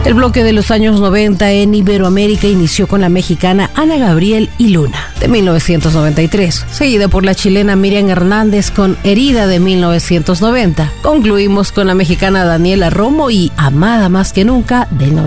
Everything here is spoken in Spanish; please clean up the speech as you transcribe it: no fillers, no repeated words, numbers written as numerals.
El bloque de los años 90 en Iberoamérica inició con la mexicana Ana Gabriel y Luna, de 1993, seguida por la chilena Miriam Hernández con Herida, de 1990. Concluimos con la mexicana Daniela Romo y Amada Más que Nunca, del 90.